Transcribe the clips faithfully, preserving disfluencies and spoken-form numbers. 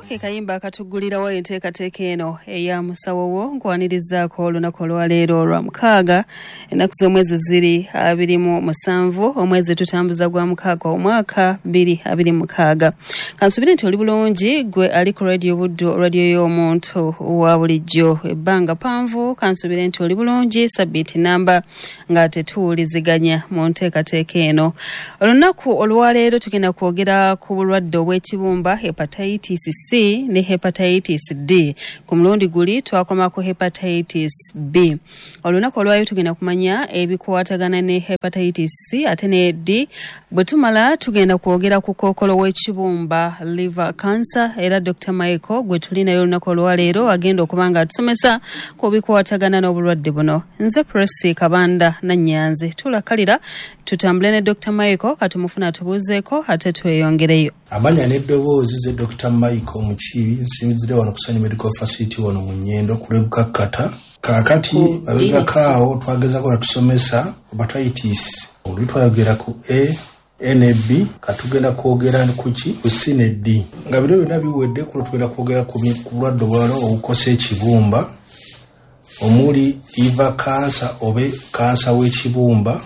ke kayimba akatugulirawo enteekateeka eno eya musawowo nkwanirizaako olunaku olwaleero olwa mukaaga ennaku z'omwezi ziri abiri mu musanvu omwezi tutambuza gwa mukaaga omwaka bbiri abiri mukaaga. Kansubire nti oli bulungi gwe ali ku radio Buddo, radio y'omuntu wa bulijjo ebbanga panvu. Kansubire nti oli bulungi sabbiiti namba nga tetuwuliziganya mu nteekateeka eno. Olunaku olwaleero tugenda kwogera ku bulwadde obw'ekibumba hepatitis C ne hepatitis D. Ku mulundi guli twakoma ku hepatitis B. Olunaku olwayo tugenda kumanya ebikwatagana ne hepatitis C ate ne D. Bwe tumala tugenda kwogera ku kookolo w'ekibumba liver cancer era Doctor Michael gwe tulinayo olunaku olwaleero agenda okuba nga atusomesa ku bikwatagana n'obulwadde buno. Nze Presi Kabanda Nannyanzi tulakalira tutambule ne Doctor Michael katumufuna atubuuzeeko ate tweyongereyo. Amanya n'eddoboozi ze Doctor Michael Mukiibi nsinzire wano ku Ssanyu Medical Facility wano mu Nnyendo kulebuka kata kakati abegakaawo twagezako natusomesa hepatitis oli twayogera ku A N B katugenda kwogera kuki ku C ne D nga biro byonna biwedde kuno tugenda kwogera ku bulwadde obulala obukosa ekibumba omuli liver cancer obe kansa w'ekibumba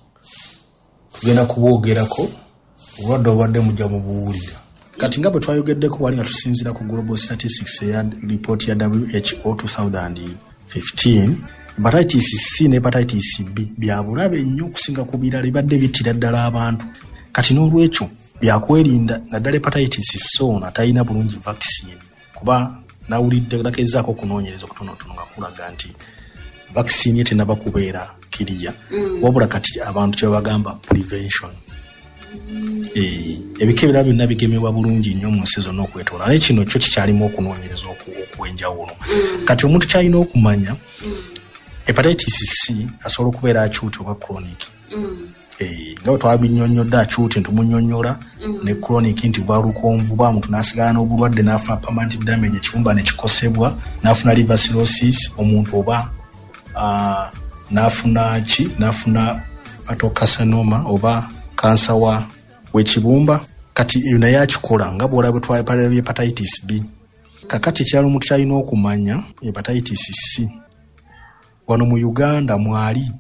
tugenda kubwogerako obulwadde obwadde mujja mu buwulira. Kati nga bwe twayogeddeko wali nga tusinzira ku Global Statistics ya report ya W H O twenty fifteen hepatitis C ne hepatitis B byabulabe nnyo okusinga ku birala ibadde bittira ddala abantu. Kati n'olwekyo byakwerinda naddala hepatitis C ona talina bulungi vaccine kuba nawulidde nakezaako okunoonyereza okutonotono nga kulaga nti vaccine tenaba kubeera kiriya mm. wabula kati abantu kye bagamba prevention mm. e, ebikebera byonna bigemebwa bulungi nnyo mu nsi zonna okwetoola naye kino kyo kikyalimu okunoonyereza okwenjawulo mm. kati omuntu kyalina okumanya mm. hepatitis C asobola okubeera acute oba chronic mm. e, nga bwe twabinnyonnyodde acute ntumunyonnyola mm. ne chronic nti bwalukonvu bwa muntu n'asigala n'obulwadde n'afuna permanent damage ekibumba ne kikosebwa n'afuna liver cirrhosis omuntu oba uh, n'afuna ki n'afuna hepatocarcinoma oba kansa wa w'ekibumba. Kati eyo naye akikola nga bw'olaba twayipalira hepatitis B. Kakati kyali omuntu kyalina okumanya hepatitis C wano mu Uganda mwali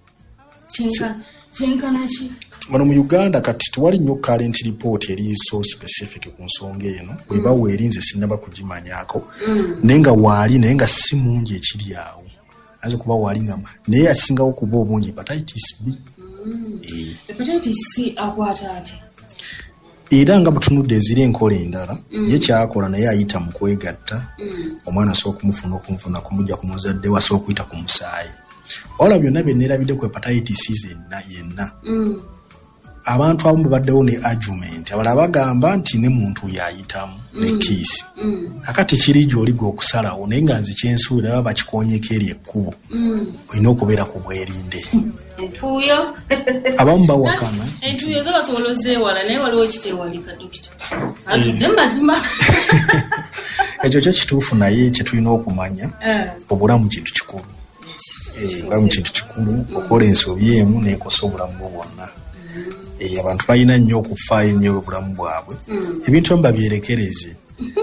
kyenkana ki wano mu Uganda kati tuwali nnyo current report eri so specific ku nsonga eno bweba mm. weerinze sinaba kugimanyako mm. nenga wali naye nga si mungi ekiri awo azo kuba wali ngamba naye asingawo kuba obungi hepatitis B. Mm. E. Hepatitis C akwata ate era nga butunudde eziri enkola endala mm. ye kyakola naye ayita mu kwegatta mm. omwana asobola okumufuna okumufuna kumujja ku muzadde we asobola okuyita ku musaayi wala byonna byenneerabidde ku hepatitis zenna yenna mm. abantu abamu baddewo ne argument abalala bagamba nti ne muntu yayitamu mm. ne kiisi mm. kakati kiri gy'oliga okusalawo naye nga nzi kyensuubira baba bakikoonyeko eri ekkubo mm. olina okubeera ku bwerinde entuuyo abamu bawakana entuuyo zo basobola ozzeewala naye waliwo kiteewalika dokita atudde mazima ekyo kyo kituufu naye kye tulina okumanya obulamu kintu kikulu obulamu kintu kikulu okola ensobi emu neekosa obulamu bwo bwonna abantu balina nnyo okufaayo ennyo obulamu bwabwe ebintu emu babyerekereze.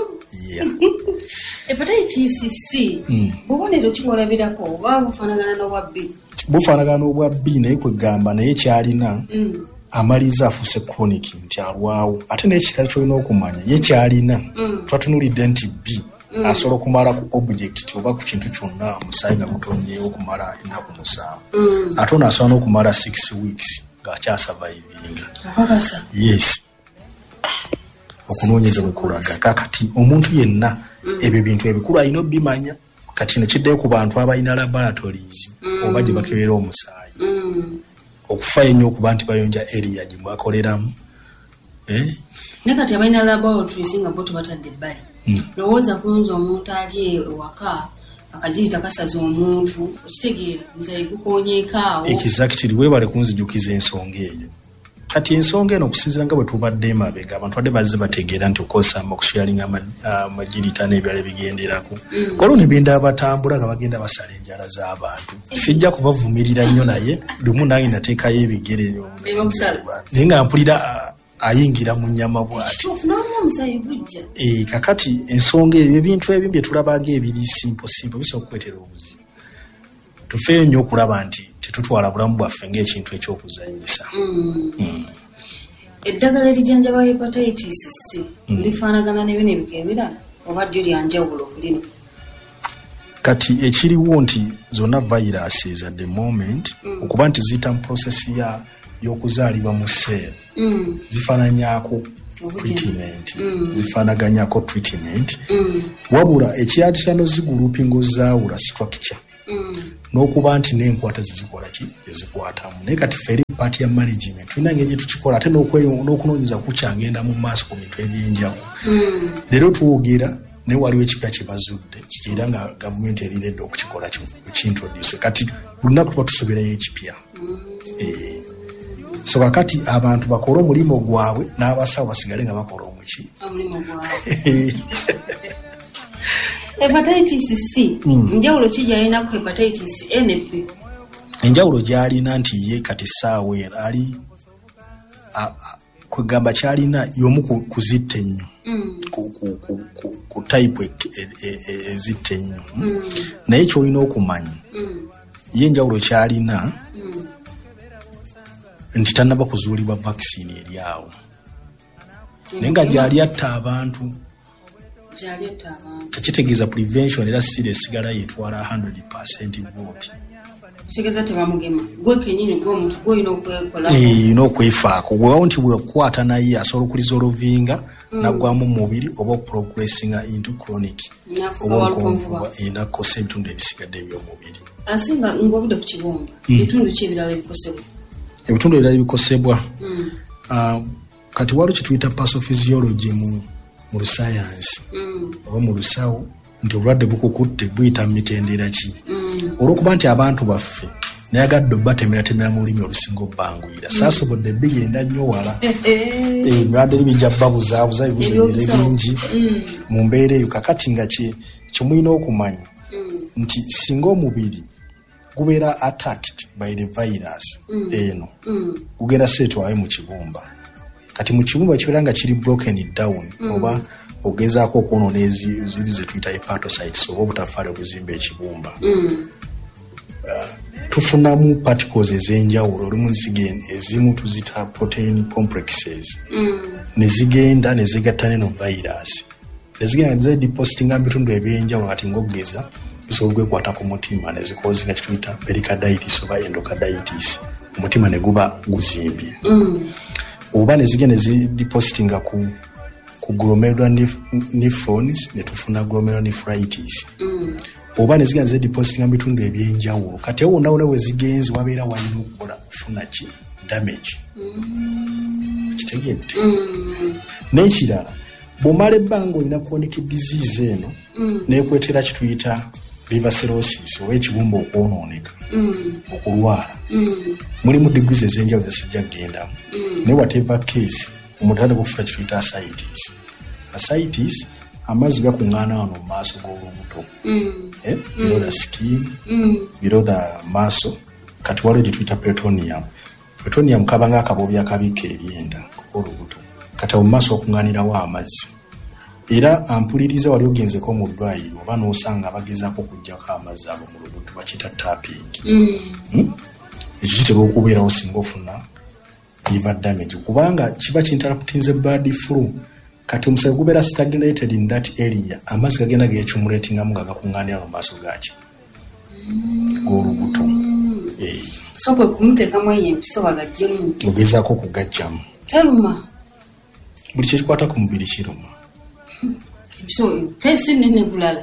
Hepatitis C bubonero kikwolabirako oba bufaanagana n'obwa B? Bufaanagana n'obwa B naye kwegamba naye kyalina amaliza afuuse chronic nti alwawo ate n'ekitali kyolina okumanya ye kyalina twatunulidde nti B asobola okumala ku object oba ku kintu kyonna omusaayi nga gutonyeewo okumala ennaku musanvu ate ono asobola n'okumala six weeks ng'akyasurvivinga. Akakasa? Yes. Okunoonyeza bwe kulaga kakati omuntu yenna ebyo bintu ebikulu alina obimanya kati kino kiddeyo ku bantu abalina laboratories oba gye bakebera omusaayi okufaayo ennyo okuba nti bayonja area gye mwakoleramu ne kati abalina laboratories nga bo tubatadde ebbali lowooza kunza omuntu ali ewaka akajiyita kasaza omuntu okitegeera nze gukonyeekaawo exactly weebale kunzijukiza ensonga eyo kati ensonga eno okusinziira nga bwe tubadde emabega abantu badde bazze bategeera nti okosamba okusharinga amagirita n'ebyala bigenderako olwo ne benda abatambula nga bagenda basala enjala z'abantu sijja kubavumirira nnyo naye lumu nange nateekayo ebigere naye nga mpulira ayingira mu nnyama bw'ati omusayi gujja. Eh kakati ensonga ebintu ebyo bye tulabanga ebiri simple simple biso okwetera obuzibu. Tufeeyo nnyo okulaba nti tetutwala bulamu bwaffe ng'ekintu ekyokuzanyisa. Mm. Mm. Eddagala erijanjaba hepatitis C mm. lifaanagana ne bino ebika ebirala oba ddyo lyanjawulo ku lino? Kati ekiriwo nti zonna viruses at the moment mm. okuba nti ziyita mu process ya y'okuzaalibwa mu cell mm. zifaananyako treatment mm. zifaanaganyako treatment mm. wabula ekiyatisa n'ozigulupingo zaawula structure mm. n'okuba nti n'enkwata zezikola ki ezikwatamu naye kati feri paati ya management tulina ngeri gye tukikola ate n'okunoonyeza kukyagenda mu maaso ku bintu ebyenjawulo mm. leero twogera naye waliwo ekipya kye bazudde era nga gavumenti eriredde okukikola kintroduce kati lunaku tuba tusoberayo ekipya mm. eh, so kakati abantu bakole omulimu gwabwe n'abasawo basigale nga bakola omuki omulimu gwabwe. Hepatitis C mm. njawulo ki gyalina ku hepatitis A ne B? Enjawulo gyalina nti ye kati saawe ali kwegamba kyalina y'omu ku zitta ennyo mm. ku, ku, ku, ku, ku type ezitta ennyo mm. naye kyolina okumanya mm. ye enjawulo kyalina mm. nti tannaba kuzuulibwa vaccine eri awo mm. naye nga gyali atta abantu tekitegeeza prevention era still esigala yetwala one hundred percent vote. Kitegeeza tebamugema gwe kenyini gwe omuntu gw'olina okwekola olina okwefaako gwewawo nti bwekukwata naye asobola okulizolovinga mm. naggwamu mubiri oba okuprogressinga into chronic oba nakosa ebitundu ebisigadde ebyomubiri. Asinga ng'ovudde ku kibumba bitundu ki ebirala ebikosebwa? Ebitundu ebirala ebikosebwa mm. uh, kati waliwo kyetuyita pathophysiology mu mu lusayansi mm. oba mu lusawo nti obulwadde bukukutte buyita mu mitendera ki mm. olw'okuba nti abantu baffe nayagadde obbatemeratemera mu lulimi olusinga obbanguyira mm. saasobodde bigenda nnyo wala ebirwadde eri bijja babuzaabuza bibuzenyere bingi mm. mu mbeera eyo kakati nga kyemulina okumanya mm. nti singa omubiri gubeera attacked by the virus mm. eno mm. gugenda seetwayo mu kibumba kati mu kibumba kibeera nga kiri broken down mm. oba ogezaako okwonoona ziri ze tuyita hepatocytes oba obutafaale okuzimba ekibumba mm. uh, tufunamu particles ez'enjawulo olumu zigenda ezimu tuzita protein complexes mm. ne zigenda ne zigatta neno virus ne zigenda ne zedepositinga mu bitundu ebyenjawulo kati ng'okugeza zisobola okwekwata ku mutima ne zikozinga kituyita pericarditis oba endocarditis omutima ne guba guzimbye mm. oba ne zigenda zidepositinga ku ku glomerulonephrons ne tufuna glomerulonephritis mm. oba ne zigenda zidepositinga mu bitundu ebyenjawulo kati awo wonna wonna we zigenze wabeera walina okukola kufuna ki damage mm. kitegedde mm. n'ekirala bw'omala ebbanga olina chronic disease eno mm. neekwetera kituyita liver cirrhosis oba ekibumba okwonooneka mm. okulwala mm. mulimu degrees ez'enjawulo zesijja kugendamu mm. naye whatever case omuntu alina okufuna kituyita ascites. Ascites amazzi gakuŋŋaana wano mu maaso g'olubuto mm. eh? mm. below the skin mm. below the muscle kati waliwo gye tuyita peritoneum. Peritoneum kabanga akabobi akabika ebyenda olubuto kati mu maaso okuŋŋaanirawo amazzi era ampuliriza wali ogenzeko mu ddwaliro oba n'osanga bagezaako okuggyako amazzi ago mu lubuto bakiyita tapping mm. hmm? ekyo kitera okubeerawo singa ofuna liver damage kubanga kiba kinterruptinze blood flow kati omusaayi gubeera stagnated in that area amazzi gagenda geecumulatingamu nga gakuŋŋaanira mu maaso gaki mm. g'olubuto eh. so kwe kumuteekamu eyo empiso bagaggyemu ogezaako okugajjamu taluma buli kyekikwata ku mubiri kiruma so tesi nene bulala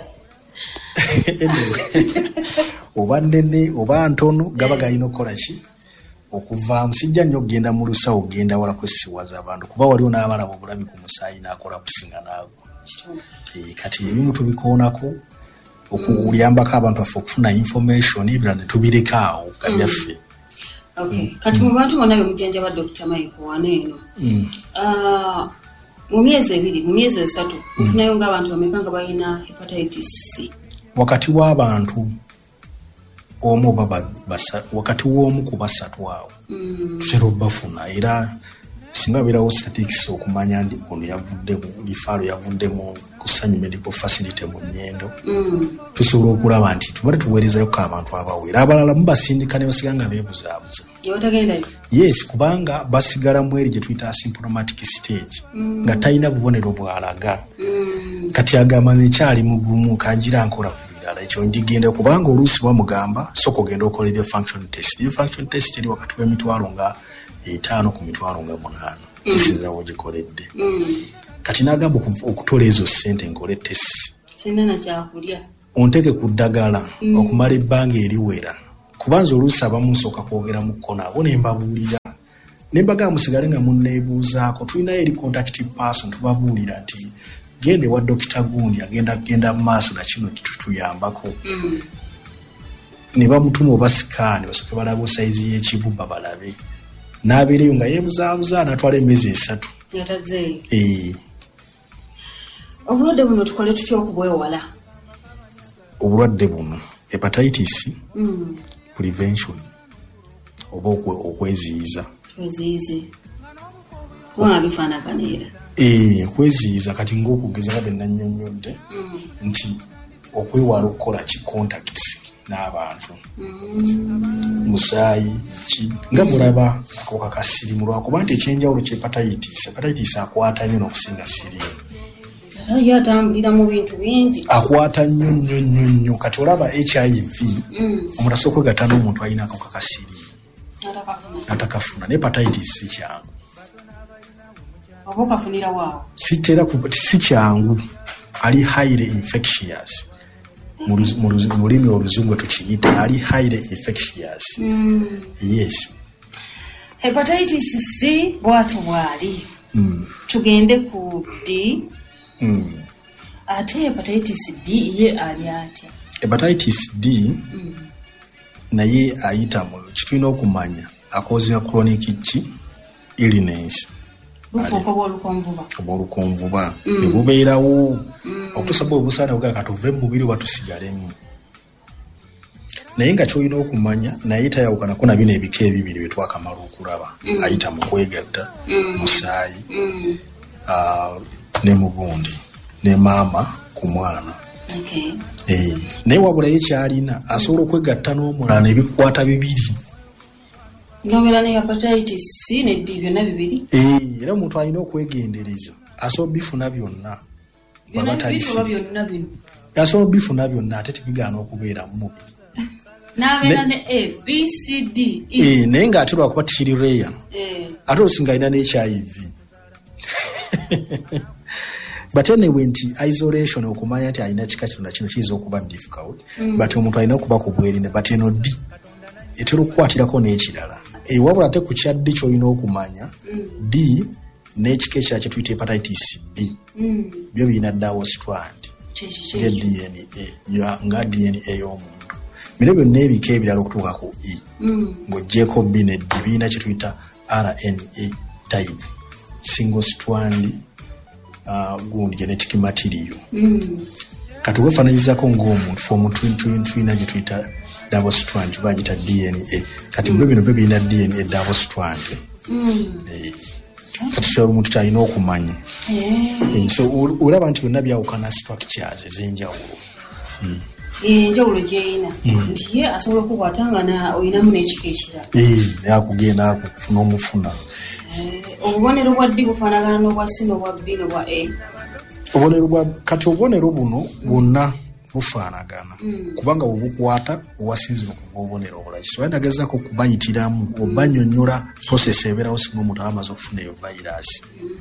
oba nene oba ntono gaba galina okukola ki okuva musijja nnyo okugenda mu lusawo ogenda wala kwesiwaza abantu kuba waliwo n'abalaba obulabi ku musaayi n'akola kusinga naagwo e, kati ebimu tubikoonako okuyambako abantu baffe okufuna information ebirala ne tubireka awo gabyaffe mm. okay. mm. kati mu bantu bonna bemujjanjaba Doctor Michael wana eno mm. uh, mu myezi ebiri mu myezi esatu ufunayo mm. ng'abantu bameka nga balina hepatitis C wakati w'abantu omu baba basa wakati w'omu ku basatu awo mm. tutera obbafuna era singa birawo statistics okumanya ndi ono yavudde lifalo yavudde mu kusanyu medical facility mu Nyendo mm. tusobola okulaba nti tubale tuweerezayo ko abantu abawera abalala mubasindika ne basiganga beebuzaabuza yotagendayo yes kubanga basigala mu eri gye tuyita asymptomatic stage mm. nga talina bubonero bwalaga mm. kati agamba nkyali mugumu kanjira nkola kubirala ekyo ndigenda kubanga oluusi bamugamba soko genda okolera function test iyo function test eri wakati w'emitwalo nga etaano ku mitwalo nga munaana kisiza wo gikoledde kati nagamba okutola ezo ssente nkole test sina na kyakulya onteke ku ddagala okumala ebbanga eriwera kubanza oluusi abamu nsooka kwogera mu kkono abo ne mbabuulira ne mbagamba musigale nga munneebuuzaako tulinayo eri contactive person tubabuulira nti gende wa dokita gundi agenda kugenda mu maaso na kino kitutuyambako ne bamutuma oba sikaani basooke balaba sayizi y'ekibubba balabe n'abeereyo nga yeebuzaabuza n'atwala emyezi esatu yatazeeyo ee obulwadde buno tukole tutya okubwewala obulwadde buno hepatitis mm. prevention oba okweziyiza kweziyize kubanga bifaanaganira ee kweziyiza kati ng'okugeza nga bennannyonnyodde mm. nti okwewala okukola ki contacts n'abantu mm. musaayi ki nga mulaba akawuka ka siriimu lwakuba nti ekyenjawulo ky'hepatitis hepatitis akwata nnyo n'okusinga siriimu ye atambulira mu bintu bingi akwata nnyo nnyo nnyo nnyo kati olaba H I V mm. omuntu asobola okwegatta n'omuntu alina akawuka ka siriimu natakafuna ne hepatitis si kyangu oba okafunira waawo sitera si kyangu ali highly infectious mu lulimi oluzungu tukiyita ali highly infectious mm. yes hepatitis C bwatu bwali mm. tugende ku D mm. ate hepatitis D ye ali atya hepatitis D mm. naye ayita mu kitulina okumanya akozesa chronic ki illness bufuuka bw'olukonvuba obw'olukonvuba ne bubeerawo okutusaba obusaana bugaa katuve mu mubiri oba tusigalemu naye nga kyolina okumanya naye tayawukanako na bino ebika ebibiri bye twakamala okulaba ayita mu kwegatta musaayi ne mugundi ne maama ku mwana naye wabula ye kyalina asobola okwegatta n'omulala nebikwata bibiri nobera ne hepatitis C ne D byonna bibiri eh era omuntu alina okwegendereza asobola bifuna byonna asobola bifuna byonna ate tibigaana okubeera mu n'abeera ne A B C D E eh naye ng'ate lwakuba tikiri rare ate osinga alina ne H I V but anyway nti isolation okumanya nti alina kika kino nakino kiyinza okuba difficult but omuntu alina okuba ku bwerinde but eno D etera okukwatirako n'ekirala ewabula ate ku kyaddi ky'olina okumanya D n'ekika ekirala kye tuyita hepatitis B byo birina ddawo strand nga D N A nga D N A y'omuntu bino byonna ebika ebirala okutuuka ku E ng'oggyeko B ne D birina kye tuyita R N A type single strand uh, gundi genetic material kati wefaananyizako ng'omuntu fe omuntu tulina gye tuyita double strand bagita D N A kati bwe bino bwe birina D N A double strand kati so omuntu kyalina okumanya so olaba nti byonna byawukana structures ez'enjawulo enjawulo gyeyina nti ye asobola okukwatanga na oyinamu n'ekika ekirala naye akugenda akufuna omufuna obubonero bwa D bufaanagana n'obwa C n'obwa B n'obwa A obubonero bwa kati obubonero buno bwonna bufaanagana kubanga bwebukwata owasinzira okuva obubonero obulala kisobola nagezako kubayitiramu obanyonnyola process ebeerawo singa omuntu aba amaze okufuna eyo virus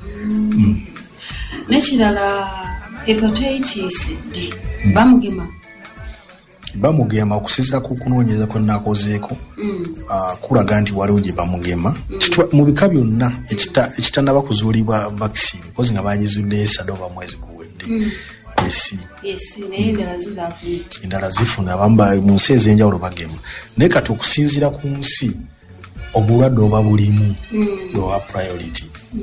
n'ekirala hepatitis D bamugema bamugema okusinziira ku kunoonyereza kwe nnakozeeko kulaga nti waliwo gye bamugema mu bika byonna ekitannaba kuzuulibwa vaccine kozi nga bagizudde esada oba mwezi guwedde esi endala zifuna abamu mu nsi ez'enjawulo bagema naye kati okusinziira ku nsi obulwadde oba bulimu lwa priority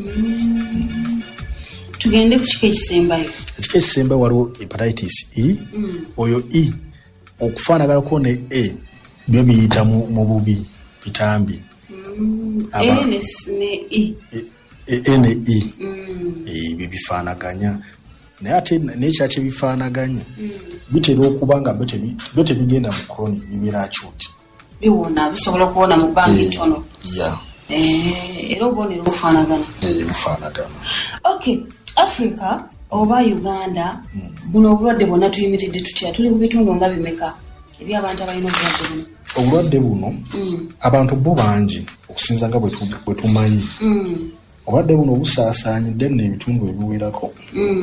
tugende ku kika ekisembayo ekika ekisembayo waliwo hepatitis E oyo E okufaanaganako ne A byo biyita mu bubi bitambi N E ebyo bifaanaganya naye ate nekyaki bifaanaganya bitera okuba nga byo tebigenda mu chronic bibeera acute biwona bisobola kuwona mu bbanga ettono ya era obubonero bufaanagana bufaanagana. Okay, Africa oba Uganda buno obulwadde bwonna tuyimiridde tutya tuli mu bitundu nga bimeka ebyabantu abalina obulwadde buno? Obulwadde buno abantu bo bangi okusinza nga bwe tumanyi. Obulwadde buno busaasaanyidde nno ebitundu ebiwerako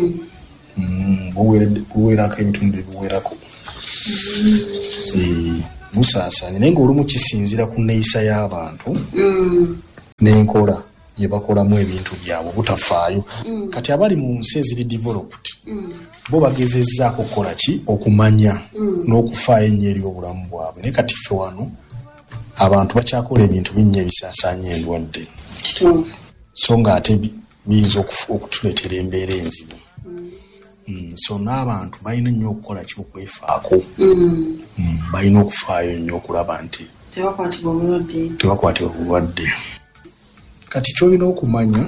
buwerako ebitundu ebiwerako busaasaanye naye ng'olumu kisinzira ku nneeyisa y'abantu n'enkola gye bakolamu ebintu byabwe butafaayo. Kati abali mu nsi eziri developed bo bagezezzaako kukola ki okumanya n'okufaayo ennyo eri obulamu bwabwe naye kati ffe wano abantu bakyakola ebintu binnya ebisaasaanya endwadde so nga ate biyinza okutuleetera embeera enzibu. So n'abantu balina nnyo okukola ki okwefaako balina okufaayo nnyo okulaba nti tebakwatibwa bulwadde. Kati kyolina okumanya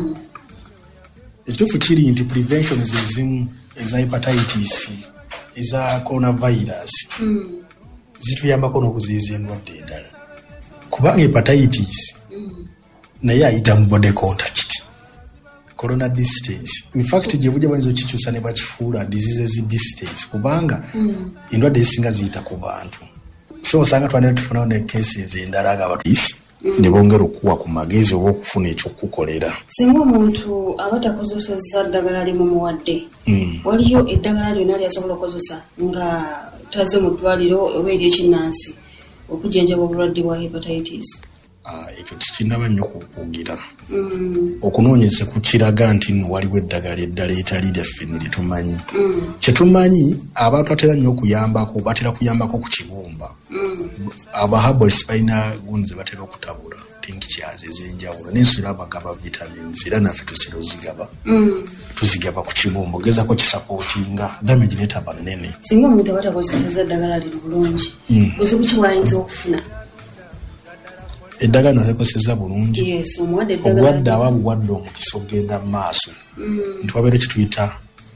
ekituufu kiri nti prevention zezimu eza hepatitis eza coronavirus zituyambako n'okuziyiza endwadde endala kubanga hepatitis naye ayita mu body contact corona distance. In fact gye bujja bayinza okikyusa ne bakifuula diseases distance kubanga endwadde ezisinga ziyita ku bantu so osanga twanera tufunawo ne cases endala nga batisi ne bongera okuwa ku magezi oba okufuna ekyokukolera. Singa omuntu aba takozesezza ddagala limumuwadde waliyo eddagala lyonna lyasobola okukozesa nga taze mu ddwaliro oba eryekinnansi okujjanjaba obulwadde bwa hepatitis? Ekyo tekinnaba nnyo kukugira okunoonyeza ku kiraga nti nno waliwo eddagala eddala etali lyaffe nno lyetumanyi. Kyetumanyi abantu batera nnyo okuyambako batera kuyambako ku kibumba aba herbalists balina gundi ze batera okutabula tinctures ez'enjawulo n'ensula bagaba vitamins era naffe tusera ozigaba tuzigaba ku kibumba ogezako kisapootinga damage netaba nnene. Singa omuntu aba takozesezza ddagala lino bulungi buzibu ki bwayinza okufuna? Eddagala nalikosezza bulungi obulwadde aba bulwadde omukisa okugenda mu maaso nti wabeera kyetuyita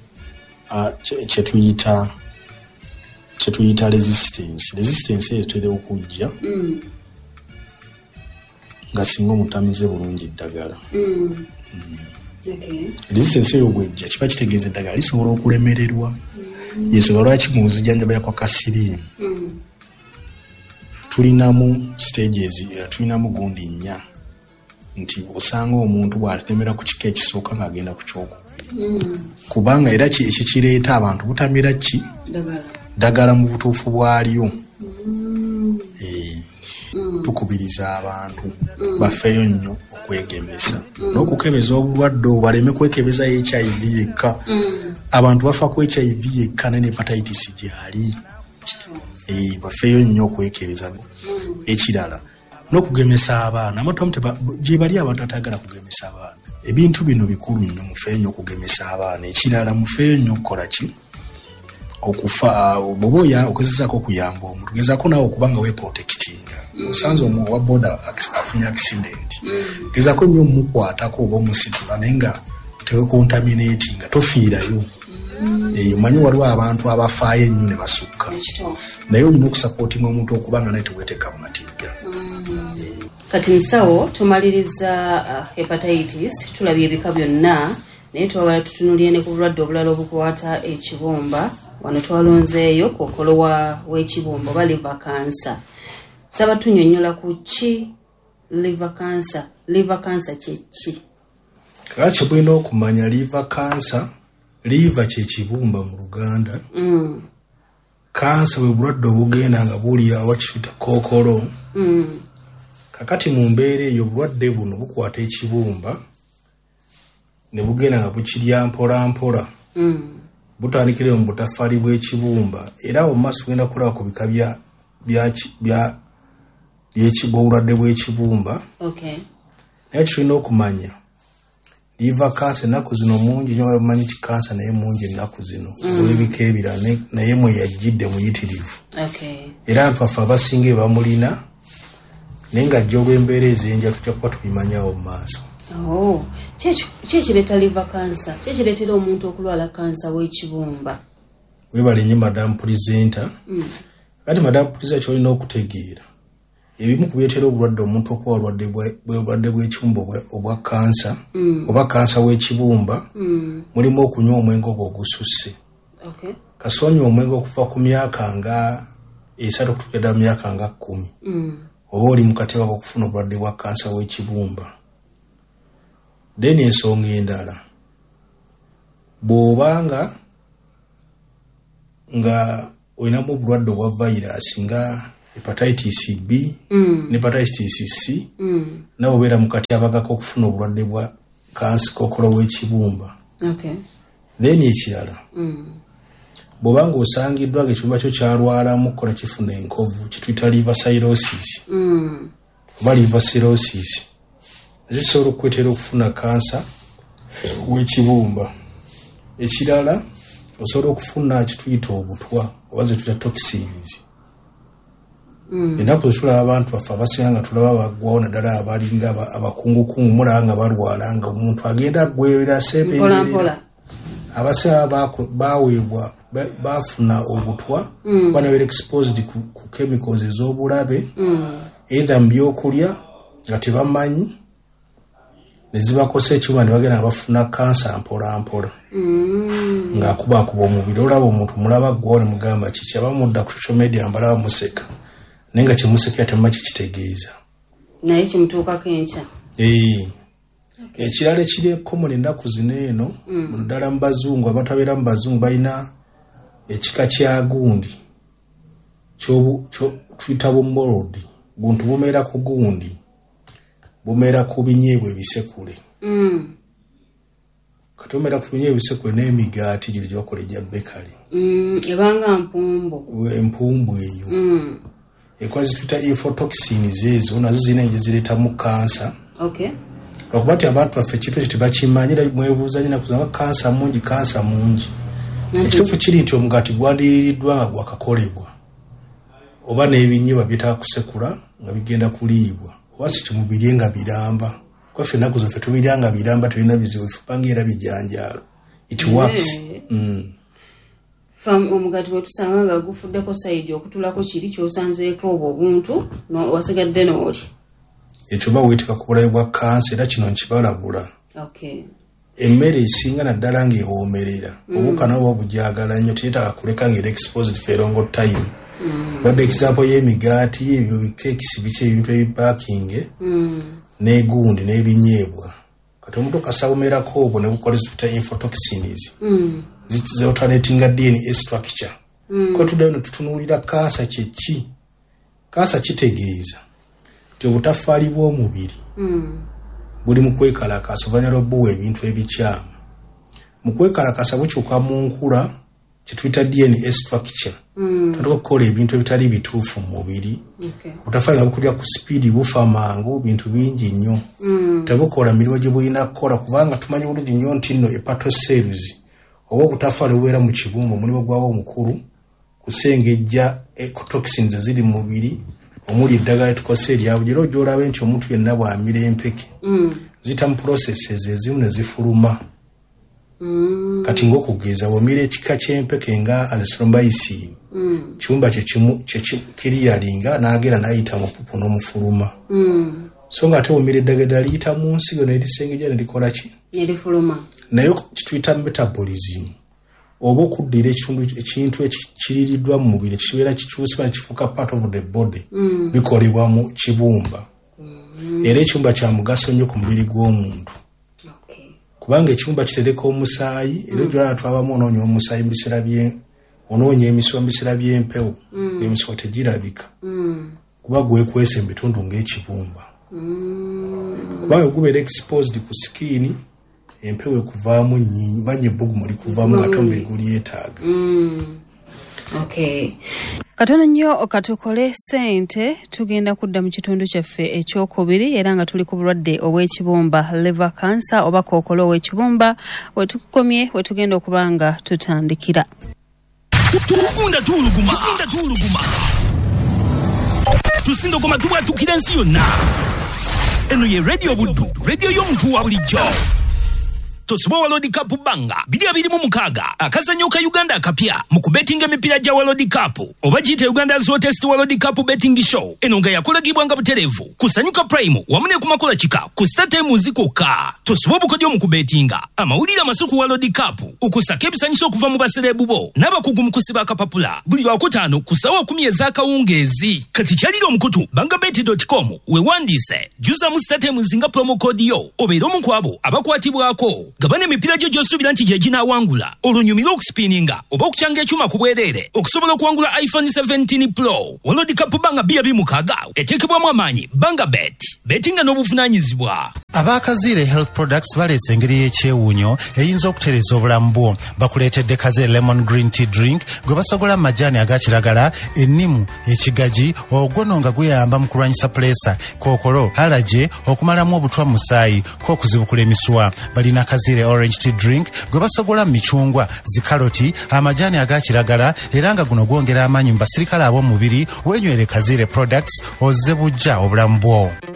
kyetuyita kyetuyita resistance. Resistance eyo etera okujja nga singa omutamize bulungi eddagala. Resistance eyo bwejja kiba kitegeeza eddagala lisobola okulemererwa yesobola lwaki mu nzijanjaba yakwa kasiriimu tulinamu stages tulinamu gundi nnya nti osanga omuntu bw'atemera ku kika ekisooka ng'agenda ku kyokubiri kubanga era ekikireeta abantu butamira ki ddagala mu butuufu bwalyo. Tukubiriza abantu bafeeyo nnyo okwegemesa n'okukebeza obulwadde obwo baleme kwekebeza H I V yekka. Abantu bafa ku H I V yekka ne hepatitis gyali bafeeyo nnyo okwekebeza. Ekirala n'okugemesa abaana amatamu gye bali abantu atagala kugemesa abaana. Ebintu bino bikulu nnyo mufeeyo nnyo okugemesa abaana. Ekirala mufeeyo nnyo okukola ki okufa bwoba okozesako okuyamba omuntu gezaako naawe okuba nga weeprotectinga. Osanze omu wa boda afunye accident gezaako nnyo omukwatako oba omusitula naye nga tewekontaminatinga tofiirayo. Omanyi waliwo abantu abafaayo ennyo ne basukka naye olina okusapootinga omuntu okuba nga naye teweeteeka mu matigga. Kati musawo tumaliriza hepatitis tulabye ebika byonna naye twawala tutunulire ne ku bulwadde obulala obukwata ekibumba wano twalonzeeyo kokolo w'ekibumba oba liver cancer. Saba tunnyonnyola ku ki liver cancer? Liver cancer kye ki? Kati kye bulina okumanya liver cancer, liver kye kibumba mu Luganda. Cancer bwe bulwadde obugenda nga buli awakiyita kookolo. Kakati mu mbeera eyo obulwadde buno bukwata ekibumba ne bugenda nga bukirya mpola mpola. Butandikira mu butafaali bw'ekibumba era mu maaso genda kulaba ku bika bya bya by'ekibulwadde bw'ekibumba. Naye tulina okumanya liver cancer ennaku zino mungi nnyo bamanyi ti cancer naye mungi ennaku zino olw'ebika ebirala naye mwe yajjidde muyitirivu. Era abantu baffe abasinga bamulina naye nga ajja olw'embeera ez'enjala tujja kuba tubimanyawo mu maaso. Oh, kyekireta liver cancer kyekiretera omuntu okulwala kansa w'ekibumba. Webale nnyo Madam Presenter. Mm. Kati Madam Presenter kyolina okutegeera ebimu ku byetera obulwadde omuntu okuba obulwadde bw'ekibumba obwa kansa mm. oba kansa w'ekibumba mm. mulimu okunywa omwenge ogwo ogususse. Okay. Kasoonya omwenge okuva ku myaka nga esatu okutuukira mu myaka nga kkumi. Mm. Oba oli mu kateeba k'okufuna obulwadde bwa kansa w'ekibumba. Then ensonga endala bw'obanga nga olinamu obulwadde obwa virus nga hepatitis B mm. ne hepatitis C mm. nawe obeera mu katyabaga k'okufuna obulwadde bwa kansa kookolo w'ekibumba. Okay. Then ekirala mm. bw'obanga osangiddwa ng'ekibumba kyo kyalwalamu ko ne kifuna enkovu kituyita liver cirrhosis mm. oba liver cirrhosis ekyo kisobola okukwetera okufuna kansa w'ekibumba. Ekirala osobola okufuna kituyita obutwa oba ze tuyita toxins. Mm. Ennaku zitulaba abantu baffe abasinga nga tulaba baggwawo naddala abalinga abakungukungu mulaba nga balwala nga omuntu agenda aggwerera seebengerera. Abasinga baweebwa bafuna obutwa mm. banabeera exposed ku, ku chemicals ez'obulabe mm. either mu byokulya nga tebamanyi ne zibakosa ekiba ne bagenda bafuna kansa mpola mpola mm. ng'akubakuba omubiri. Olaba omuntu mulaba ggwawo ne mugamba kiki abamudda ku social media mbala bamuseka naye nga kyemusekera temumanyi kikitegeeza naye kimutuukako enkya. Ee. Okay. Ekirala ekiri common ennaku zino eno mm. ddala mu bazungu abatabeera mu bazungu balina ekika kya gundi tuyita bumolodi buntu bumeera ku gundi bumeera ku binyeebwa ebisekule. Mm. Kati bumeera ku binyeebwa ebisekule n'emigaati giri gye bakola egya bekale. Mm. Ebanga mpumbu. Empumbu eyo. Mm. Ekwa zituyita aflatoxins ezo nazo zirina gye zireetamu kansa. Okay. Lwakuba nti abantu baffe ekintu ekyo tebakimanyira mwebuuza nyina kuzanga kansa mungi kansa mungi. Ekituufu kiri nti omugaati gwandiriiriddwa nga gwakakolebwa oba n'ebinyeebwa byetaaga kusekula nga bigenda kuliibwa oba si kimubirye nga biramba. Kwaffe ennaku zaffe tubirya nga biramba tebirina bizibu efupa ng'era bijanjaalo. It works. Yeah. Mm. Fam omugaati bwe tusanga nga gufuddeko sayidi okutulako kiri ky'osanzeeko obwo obuntu no wasigadde n'oli. Ekyo ba weetika ku bulabe bwa kansa era kino nkibalabula. Okay. Emmere esinga naddala ng'ewoomerera mm. obuka nabo bujagala nnyo teetaaga kuleka ng'era exposed for a long time. Mm. Babba example y'emigaati ebyo bikekisi biki ebintu ebibaakinge mm. n'egundi n'ebinyeebwa kati omuntu kasawumerako obwo ne bukola zituta infotoxins mm. zitiza alternatinga D N A structure. Mm. Kwa tuddayo ne tutunuulira kansa kyeki. Kansa kitegeeza nti obutafaali bw'omubiri mm. buli mu kwekalakasa oluvannyuma lw'obbuwa ebintu ebikyamu. Mu kwekalakasa bukyuka mu nkula kye tuyita D N A structure. Mm. Tutandika okukola ebintu ebitali bituufu mu mubiri. Okay. Obutafaali nga bukulira ku sipiidi bufa mangu bintu bingi nnyo. Mm. Tebukola mirimu gye bulina kukola kubanga tumanyi bulungi nnyo nti nno hepato cells oba obutafaali bubeera mu kibumba omulimu gwawo omukulu kusengejja ecotoxins eziri mu mubiri omuli eddagala etukosa eryabujera gy'olaba nti omuntu yenna bw'amira empeke mm. zita mu processes ezimu ne zifuluma. Mm. Kati ng'okugeza bw'omira ekika ky'empeke nga azithromycin mm. kibumba kyekiriyalinga n'agera n'ayita mu pupu n'omufuluma. Mm. So nga ate bw'omira eddagala liyita mu nsigo ne lisengejja ne likola ki? Ne lifuluma. Naye kituyita metabolism oba okuddira ekintu ekiririddwa mu mubiri kibeera kikyusibwa kifuuka part of the body mm. bikolebwa mu kibumba. Mm. Era ekibumba kya mugaso nnyo ku mubiri gw'omuntu. Okay. Kubanga ekibumba kitereka omusaayi era gyolaba mm. twabamu onoonya omusaayi mu biseera bye onoonya emisiwa mu biseera by'empewo mm. emisiwa tegirabika mm. kuba gwekwesa mu bitundu ng'ekibumba. Mm. Kubanga gubeera exposed ku skin empewe kuvaamu nyinyi banye bbugumu likuvaamu ate omubiri gulyetaaga. Mm. Okay. Katono nnyo okatukole ssente tugenda kudda mu kitundu kyaffe ekyokubiri era nga tuli ku bulwadde obw'ekibumba liver cancer oba kookolo ow'ekibumba wetukomye wetugenda okuba nga tutandikira. Tukunda tuluguma tukunda tuluguma tusindogoma tubwatukira ensi yonna eno ye radio buddu radio y'omuntu wa bulijjo Tosubo World Cup banga bidi abiri mu mukaga akazanyo ka Uganda akapya mu kubetinga emipira gya World Cup oba gite Uganda Hottest World Cup betting show enonga yakolagibwa nga buterevu kusanyuka prime wamune kumakola chika ku start muziko ka tosubo bukodyo mu kubetinga amawulira amasuku World Cup ukusaka ebisanyuso okuva mu baserebu bo n'abakugu mu kusiba akapapula buli lwakutaano kusawa kumi ezakawungezi kati kyaliro omukutu bangabet dot com we wandise juza mu start muzinga promo code yo obeero mu kwabo abakwatibwako gabane mipira gyo gyosubira nti gye ginawangula olunyumira okuspininga oba okukyanga ekyuma ku bwerere okusobola okuwangula iPhone seventeen Pro World Cup banga bya bimukaga etekebwamu amaanyi banga bet betinga n'obuvunaanyizibwa. Abakazire Health Products baleese engeri y'ekyewuunyo eyinza okutereza obulamu bwo bakuleetedde Kazire Lemon Green Tea Drink gwe basogola majaani aga kiragala ennimu ekigaji ogwono nga guyamba mu kulwanyisa pulesa kookolo alaje okumalamu obutwa musaayi k'okuzibukula emiswa. Balina Kazire Orange Tea Drink gwe basogola micungwa zikaroti amajaani aga kiragala era nga guno gwongera amaanyi mu basirikale ab'omubiri wenywere Kazire Products ozze bujja obulamu bwo.